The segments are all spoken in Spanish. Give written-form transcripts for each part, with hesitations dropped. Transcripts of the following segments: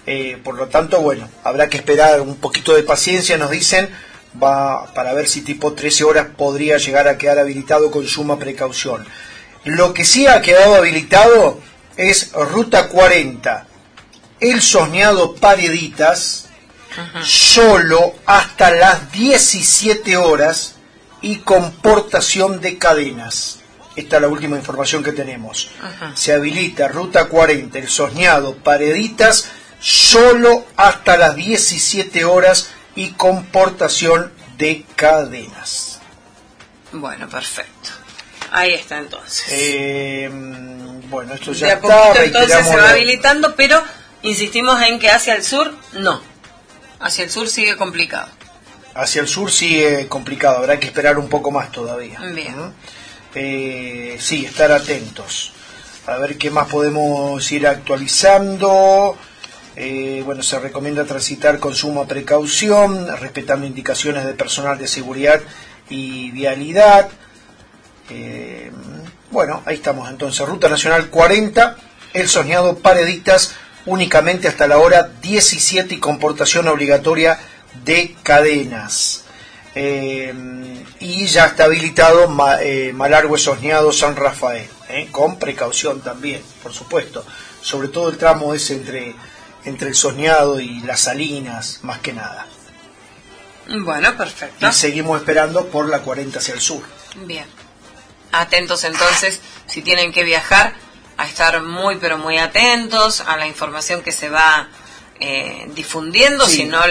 Por lo tanto, bueno, habrá que esperar un poquito de paciencia, nos dicen, para ver si tipo 13 horas podría llegar a quedar habilitado con suma precaución. Lo que sí ha quedado habilitado es Ruta 40, El Sosneado Pareditas, solo hasta las 17 horas y con portación de cadenas. Esta es la última información que tenemos. Se habilita Ruta 40, El Sosneado Pareditas, solo hasta las 17 horas y con portación de cadenas. Bueno, perfecto. Ahí está entonces. Bueno, esto ya de a está. Poquito, entonces se va habilitando, pero insistimos en que hacia el sur no. Hacia el sur sigue complicado. Hacia el sur sigue complicado, habrá que esperar un poco más todavía. Bien. Sí, estar atentos. A ver qué más podemos ir actualizando. Bueno, se recomienda transitar con suma precaución, respetando indicaciones de personal de seguridad y vialidad. Bueno, ahí estamos entonces. Ruta Nacional 40, El Sosneado Pareditas, únicamente hasta la hora 17 y con portación obligatoria de cadenas. Y ya está habilitado Malargüe Sosneado San Rafael, con precaución también, por supuesto. Sobre todo el tramo ese entre el Sosneado y las Salinas, más que nada. Bueno, perfecto. Y seguimos esperando por la 40 hacia el sur. Bien. Atentos entonces, si tienen que viajar, a estar muy pero muy atentos a la información que se va difundiendo, sí. Si no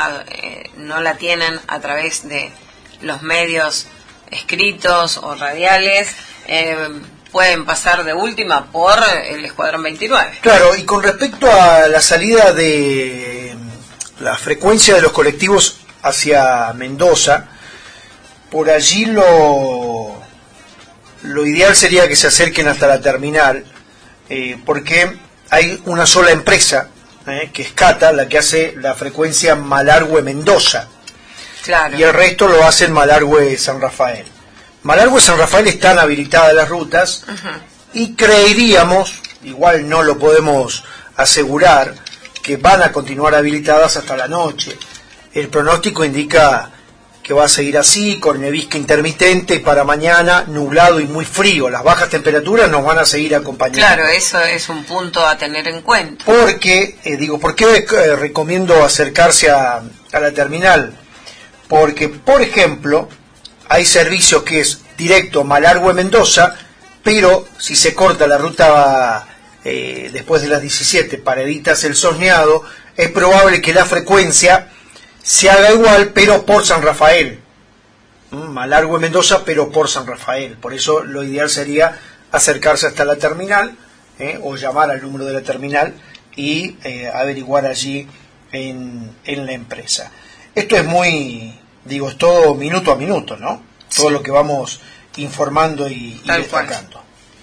la tienen a través de los medios escritos o radiales, pueden pasar de última por el Escuadrón 29. Claro, y con respecto a la salida de la frecuencia de los colectivos hacia Mendoza, por allí lo ideal sería que se acerquen hasta la terminal, porque hay una sola empresa, que es Cata, la que hace la frecuencia Malargüe-Mendoza. Claro. Y el resto lo hacen Malargüe-San Rafael. Malargüe-San Rafael están habilitadas las rutas, y creeríamos, igual no lo podemos asegurar, que van a continuar habilitadas hasta la noche. El pronóstico indica que va a seguir así, con nevisca intermitente, para mañana nublado y muy frío. Las bajas temperaturas nos van a seguir acompañando. Claro, eso es un punto a tener en cuenta. Porque, ¿por qué recomiendo acercarse a la terminal? Porque, por ejemplo, hay servicios que es directo Malargüe-Mendoza, pero si se corta la ruta después de las 17, Pareditas El Sosneado, es probable que la frecuencia se haga igual, pero por San Rafael. Malargüe-Mendoza, pero por San Rafael. Por eso lo ideal sería acercarse hasta la terminal, o llamar al número de la terminal y averiguar allí en la empresa. Esto es es todo minuto a minuto, ¿no? Sí. Todo lo que vamos informando y destacando.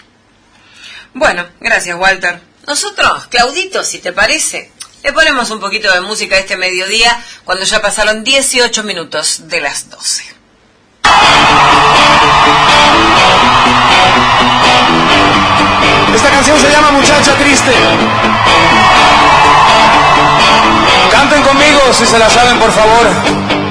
Bueno, gracias, Walter. Nosotros, Claudito, si te parece, le ponemos un poquito de música este mediodía, cuando ya pasaron 18 minutos de las 12. Esta canción se llama Muchacha Triste. Canten conmigo si se la saben, por favor.